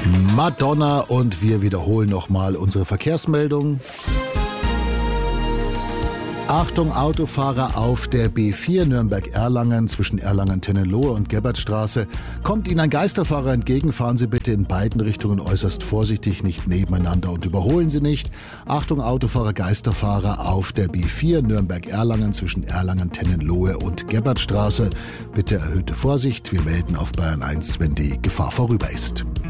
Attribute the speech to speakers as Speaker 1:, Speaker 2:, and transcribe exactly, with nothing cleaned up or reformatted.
Speaker 1: Madonna und wir wiederholen nochmal unsere Verkehrsmeldung. Achtung Autofahrer auf der B vier Nürnberg-Erlangen zwischen Erlangen-Tennenlohe und Gebbertstraße. Kommt Ihnen ein Geisterfahrer entgegen, fahren Sie bitte in beiden Richtungen äußerst vorsichtig, nicht nebeneinander und überholen Sie nicht. Achtung Autofahrer, Geisterfahrer auf der B vier Nürnberg-Erlangen zwischen Erlangen-Tennenlohe und Gebbertstraße. Bitte erhöhte Vorsicht, wir melden auf Bayern eins, wenn die Gefahr vorüber ist.